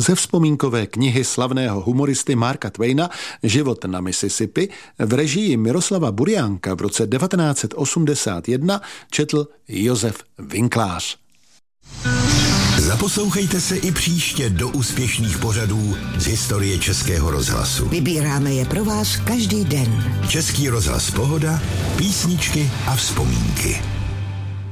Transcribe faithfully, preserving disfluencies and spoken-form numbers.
ze vzpomínkové knihy slavného humoristy Marka Twaina Život na Mississippi v režii Miroslava Buriánka v roce devatenáct set osmdesát jedna četl Josef Vinklář. Zaposlouchejte se i příště do úspěšných pořadů z historie Českého rozhlasu. Vybíráme je pro vás každý den. Český rozhlas Pohoda, písničky a vzpomínky.